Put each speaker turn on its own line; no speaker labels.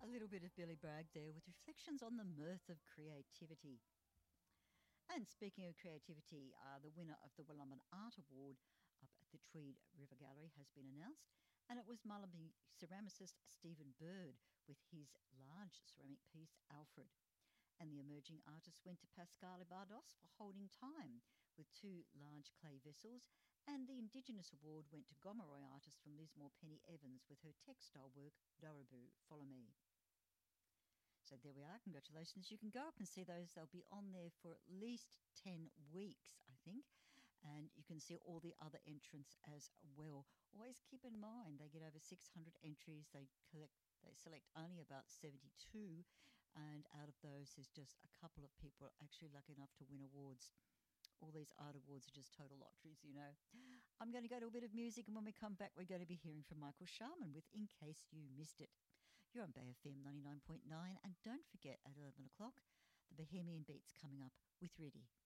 A little bit of Billy Bragg there with reflections on the mirth of creativity. And speaking of creativity, the winner of the Willumban Art Award up at the Tweed River Gallery has been announced, and it was Mullaby ceramicist Stephen Bird with his large ceramic piece Alfred. And the emerging artist went to Pascal Bardos for Holding Time with two large clay vessels, and the Indigenous Award went to Gomeroi artist from Lismore Penny Evans with her textile work Doraboo, Follow Me. So there we are. Congratulations. You can go up and see those. They'll be on there for at least 10 weeks, I think. And you can see all the other entrants as well. Always keep in mind they get over 600 entries. They select only about 72. And out of those, there's just a couple of people actually lucky enough to win awards. All these art awards are just total lotteries, you know. I'm going to go to a bit of music, and when we come back, we're going to be hearing from Michael Sharman with In Case You Missed It. You're on Bay FM 99.9, and don't forget at 11 o'clock, the Bohemian Beats coming up with Riddy.